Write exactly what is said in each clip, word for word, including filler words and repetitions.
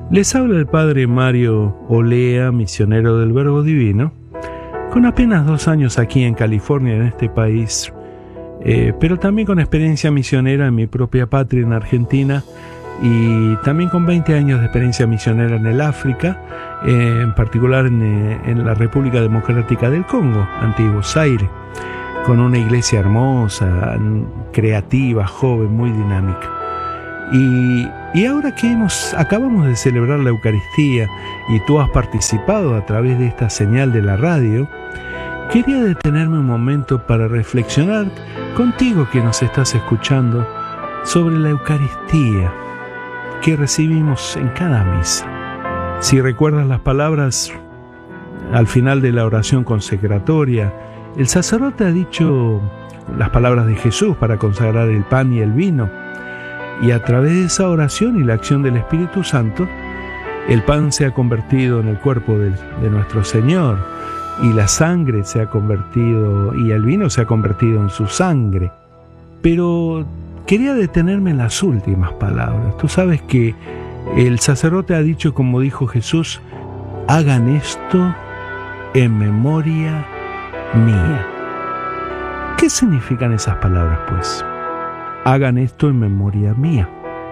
Les habla el padre Mario Olea, misionero del Verbo Divino, con apenas dos años aquí en California, en este país, eh, pero también con experiencia misionera en mi propia patria, en Argentina, y también con veinte años de experiencia misionera en el África, eh, en particular en, eh, en la República Democrática del Congo, antiguo Zaire, con una iglesia hermosa, creativa, joven, muy dinámica. Y, y ahora que hemos, acabamos de celebrar la Eucaristía y tú has participado a través de esta señal de la radio, quería detenerme un momento para reflexionar contigo que nos estás escuchando sobre la Eucaristía que recibimos en cada misa. Si recuerdas las palabras al final de la oración consecratoria, el sacerdote ha dicho las palabras de Jesús para consagrar el pan y el vino. Y a través de esa oración y la acción del Espíritu Santo, el pan se ha convertido en el cuerpo de, de nuestro Señor, y la sangre se ha convertido, y el vino se ha convertido en su sangre. Pero quería detenerme en las últimas palabras. Tú sabes que el sacerdote ha dicho, como dijo Jesús, hagan esto en memoria mía. ¿Qué significan esas palabras, pues? Hagan esto en memoria mía.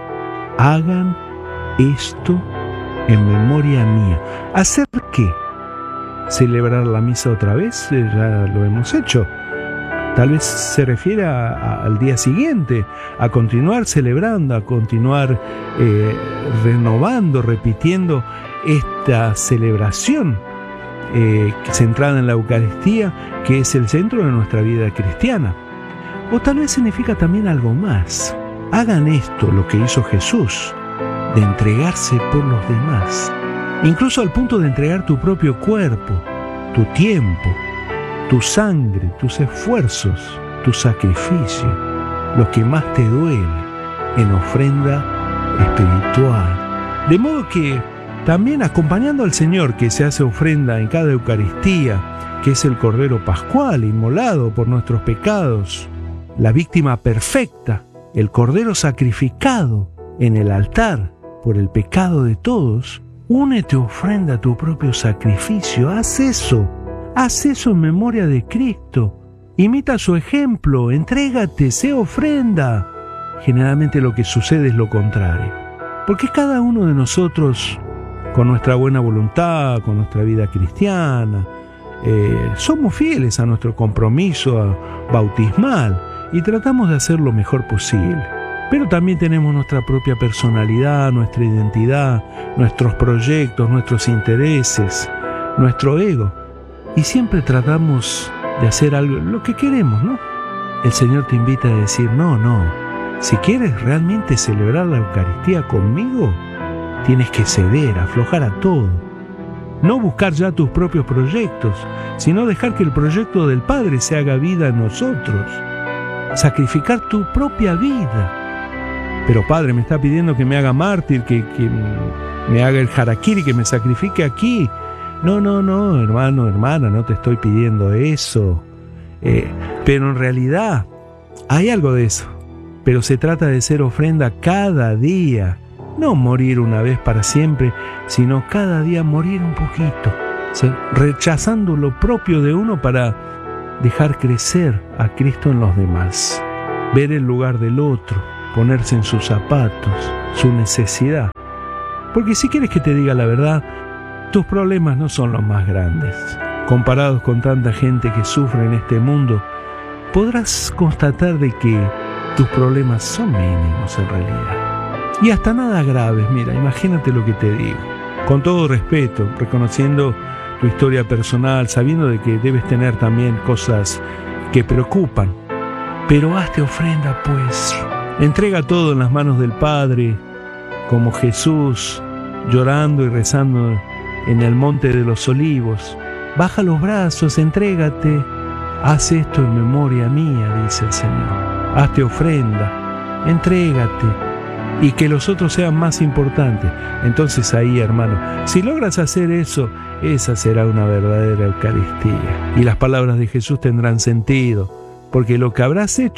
Hagan esto en memoria mía. ¿Hacer qué? ¿Celebrar la misa otra vez? Ya lo hemos hecho. Tal vez se refiere a, a, al día siguiente, a continuar celebrando, a continuar eh, renovando, repitiendo esta celebración eh, centrada en la Eucaristía, que es el centro de nuestra vida cristiana. O tal vez significa también algo más. Hagan esto, lo que hizo Jesús, de entregarse por los demás, incluso al punto de entregar tu propio cuerpo, tu tiempo, tu sangre, tus esfuerzos, tu sacrificio, lo que más te duele, en ofrenda espiritual. De modo que también acompañando al Señor, que se hace ofrenda en cada Eucaristía, que es el Cordero Pascual inmolado por nuestros pecados, la víctima perfecta, el Cordero sacrificado en el altar por el pecado de todos, únete, ofrenda a tu propio sacrificio. Haz eso, haz eso en memoria de Cristo. Imita su ejemplo, entrégate, sé ofrenda. Generalmente lo que sucede es lo contrario, porque cada uno de nosotros, con nuestra buena voluntad, con nuestra vida cristiana, eh, somos fieles a nuestro compromiso bautismal, y tratamos de hacer lo mejor posible. Pero también tenemos nuestra propia personalidad, nuestra identidad, nuestros proyectos, nuestros intereses, nuestro ego. Y siempre tratamos de hacer algo, lo que queremos, ¿no? El Señor te invita a decir, no, no. Si quieres realmente celebrar la Eucaristía conmigo, tienes que ceder, aflojar a todo. No buscar ya tus propios proyectos, sino dejar que el proyecto del Padre se haga vida en nosotros. Sacrificar tu propia vida. Pero Padre, me está pidiendo que me haga mártir, que, que me haga el harakiri, que me sacrifique aquí. No, no, no, hermano, hermana, no te estoy pidiendo eso. Eh, pero en realidad hay algo de eso. Pero se trata de ser ofrenda cada día. No morir una vez para siempre, sino cada día morir un poquito. O sea, rechazando lo propio de uno para dejar crecer a Cristo en los demás, ver el lugar del otro, ponerse en sus zapatos, su necesidad. Porque si quieres que te diga la verdad, tus problemas no son los más grandes. Comparados con tanta gente que sufre en este mundo, podrás constatar de que tus problemas son mínimos en realidad. Y hasta nada graves, mira, imagínate lo que te digo. Con todo respeto, reconociendo tu historia personal, sabiendo de que debes tener también cosas que preocupan. Pero hazte ofrenda, pues. Entrega todo en las manos del Padre, como Jesús, llorando y rezando en el Monte de los Olivos. Baja los brazos, entrégate. Haz esto en memoria mía, dice el Señor. Hazte ofrenda, entrégate. Y que los otros sean más importantes. Entonces ahí, hermano, si logras hacer eso, esa será una verdadera Eucaristía. Y las palabras de Jesús tendrán sentido, porque lo que habrás hecho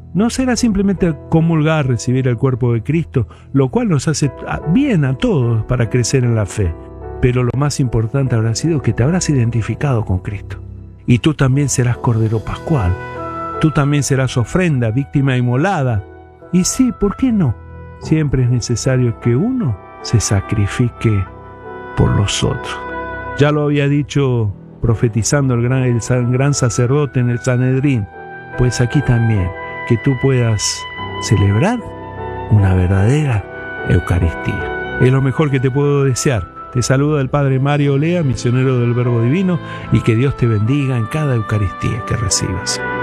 no será simplemente comulgar, recibir el cuerpo de Cristo, lo cual nos hace bien a todos para crecer en la fe. Pero lo más importante habrá sido que te habrás identificado con Cristo. Y tú también serás Cordero Pascual. Tú también serás ofrenda, víctima inmolada. Y sí, ¿por qué no? Siempre es necesario que uno se sacrifique por los otros. Ya lo había dicho profetizando el gran, el gran sacerdote en el Sanedrín. Pues aquí también, que tú puedas celebrar una verdadera Eucaristía. Es lo mejor que te puedo desear. Te saluda el Padre Mario Olea, misionero del Verbo Divino, y que Dios te bendiga en cada Eucaristía que recibas.